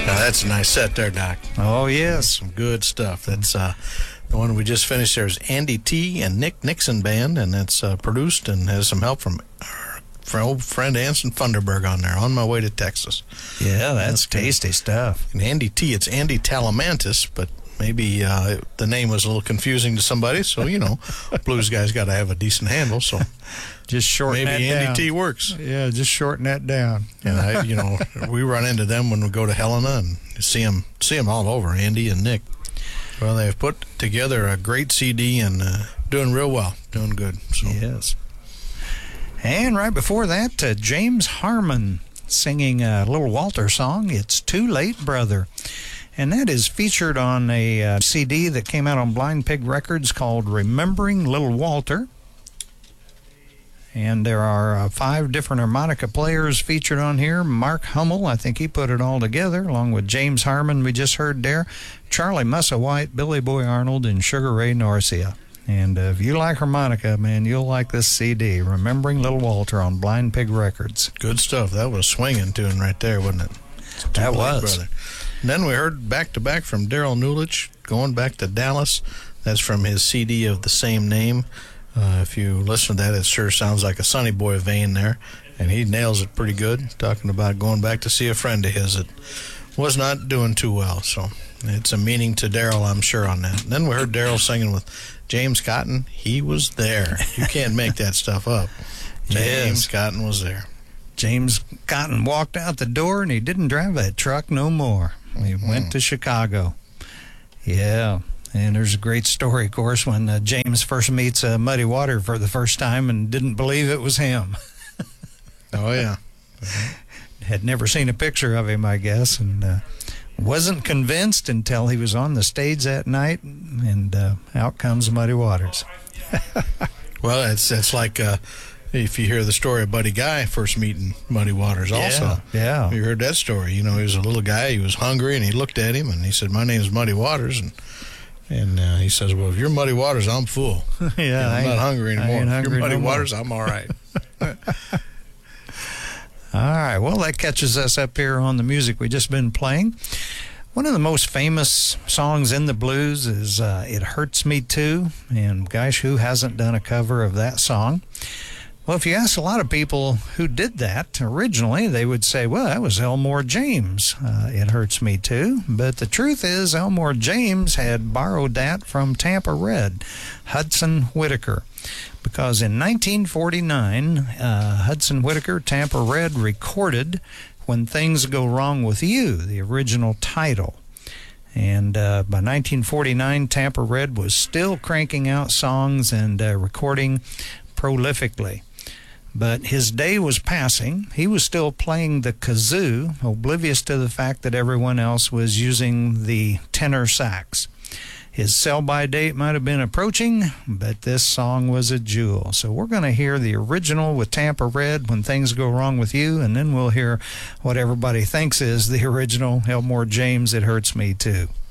Now, that's a nice set there, Doc. Oh, yes. Some good stuff. That's the one we just finished there is Andy T. and Nick Nixon Band, and it's produced and has some help from our old friend Anson Funderburg on there, On My Way to Texas. Yeah, that's tasty stuff. And Andy T., it's Andy Talamantis, but maybe the name was a little confusing to somebody, so, blues guys got to have a decent handle, so just shorten maybe that Andy down. T. works. Yeah, just shorten that down. And we run into them when we go to Helena and see them all over, Andy and Nick. Well, they've put together a great CD and doing real well, doing good. So. Yes. And right before that, James Harmon singing a Little Walter song, It's Too Late, Brother. And that is featured on a CD that came out on Blind Pig Records called Remembering Little Walter. And there are 5 different harmonica players featured on here. Mark Hummel, I think he put it all together, along with James Harmon we just heard there, Charlie Musselwhite, Billy Boy Arnold, and Sugar Ray Norcia. And if you like harmonica, man, you'll like this CD, Remembering Little Walter on Blind Pig Records. Good stuff. That was a swinging tune right there, wasn't it? That was. Brother. And then we heard back-to-back from Daryl Newlich, Going Back to Dallas. That's from his CD of the same name. If you listen to that, it sure sounds like a Sonny Boy vein there, and he nails it pretty good, talking about going back to see a friend of his that was not doing too well. So it's a meaning to Daryl, I'm sure, on that. And then we heard Daryl singing with James Cotton. He was there. You can't make that stuff up. James Cotton was there. James Cotton walked out the door, and he didn't drive that truck no more. He went to Chicago. Yeah. And there's a great story, of course, when James first meets Muddy Water for the first time and didn't believe it was him. Oh, yeah. Had never seen a picture of him, I guess, and wasn't convinced until he was on the stage that night, and out comes Muddy Waters. Well, it's like if you hear the story of Buddy Guy first meeting Muddy Waters also. Yeah. You heard that story. He was a little guy, he was hungry, and he looked at him, and he said, "My name is Muddy Waters," and he says, "Well, if you're Muddy Waters, I'm full. Yeah, I'm not hungry anymore. If you're Muddy Waters, I'm all right." All right, well, that catches us up here on the music we just been playing. One of the most famous songs in the blues is It Hurts Me Too, and gosh, who hasn't done a cover of that song? Well, if you ask a lot of people who did that originally, they would say, well, that was Elmore James, It Hurts Me Too. But the truth is, Elmore James had borrowed that from Tampa Red, Hudson Whitaker. Because in 1949, Hudson Whitaker, Tampa Red, recorded When Things Go Wrong With You, the original title. And by 1949, Tampa Red was still cranking out songs and recording prolifically. But his day was passing. He was still playing the kazoo, oblivious to the fact that everyone else was using the tenor sax. His sell-by date might have been approaching, but this song was a jewel. So we're going to hear the original with Tampa Red, When Things Go Wrong With You, and then we'll hear what everybody thinks is the original Elmore James, It Hurts Me Too.